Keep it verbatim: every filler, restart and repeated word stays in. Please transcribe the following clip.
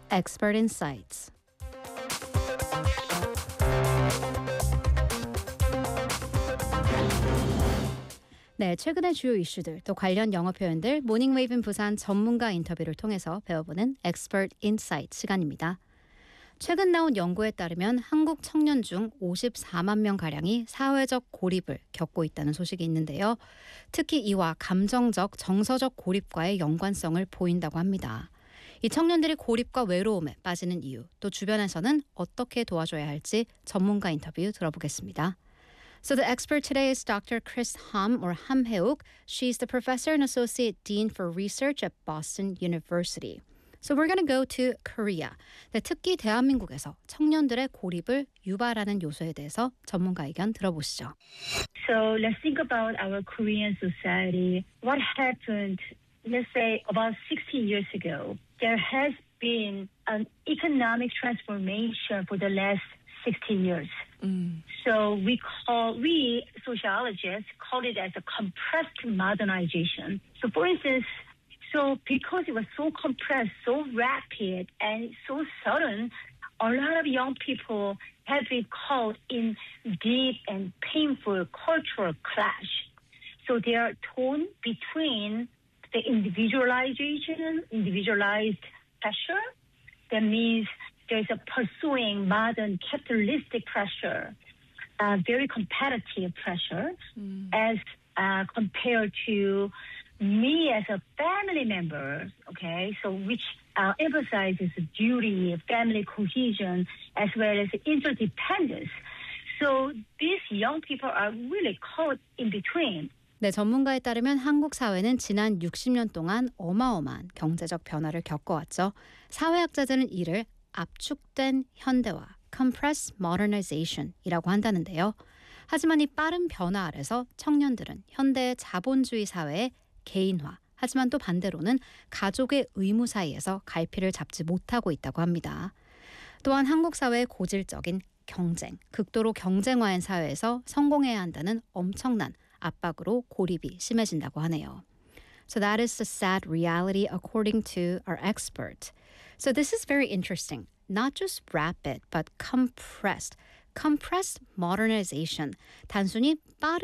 Expert Insights. 네, 최근의 주요 이슈들 또 관련 영어 표현들 모닝 웨이븐 부산 전문가 인터뷰를 통해서 배워보는 Expert Insight 시간입니다. 최근 나온 연구에 따르면 한국 청년 중 오십사만 명가량이 사회적 고립을 겪고 있다는 소식이 있는데요. 특히 이와 감정적, 정서적 고립과의 연관성을 보인다고 합니다. 이 청년들이 고립과 외로움에 빠지는 이유, 또 주변에서는 어떻게 도와줘야 할지 전문가 인터뷰 들어보겠습니다. So the expert today is Doctor Chris Ham or Hamheuk. She's the professor and associate dean for research at Boston University. So we're going to go to Korea. 네, 특히 대한민국에서 청년들의 고립을 유발하는 요소에 대해서 전문가 의견 들어보시죠. So let's think about our Korean society. What happened, let's say, about sixty years ago? There has been an economic transformation for the last sixty years. Mm. So we call, we sociologists call it as a compressed modernization. So for instance, so because it was so compressed, so rapid, and so sudden, a lot of young people have been caught in deep and painful cultural clash. So they are torn between the individualization, individualized pressure. That means there's a pursuing modern capitalistic pressure, uh, very competitive pressure, mm. as uh, compared to me as a family member, okay, so which uh, emphasizes duty, family cohesion, as well as interdependence. So these young people are really caught in between. 네, 전문가에 따르면 한국 사회는 지난 육십 년 동안 어마어마한 경제적 변화를 겪어왔죠. 사회학자들은 이를 압축된 현대화, compressed modernization이라고 한다는데요. 하지만 이 빠른 변화 아래서 청년들은 현대의 자본주의 사회의 개인화, 하지만 또 반대로는 가족의 의무 사이에서 갈피를 잡지 못하고 있다고 합니다. 또한 한국 사회의 고질적인 경쟁, 극도로 경쟁화한 사회에서 성공해야 한다는 엄청난 압박으로 고립이 심해진다고 하네요. So that is the sad reality according to our expert. So this is very interesting. Not just rapid, but compressed. compressed modernization. 단순히 빠른